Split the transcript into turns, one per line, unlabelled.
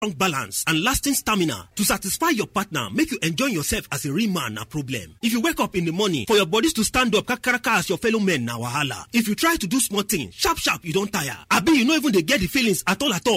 strong balance and lasting stamina to satisfy your partner, make you enjoy yourself as a real man na problem. If you wake up in the morning for your bodies to stand up kakaraka as your fellow men na wahala. If you try to do small things, sharp you don tire. Abi you no even dey get the feelings at all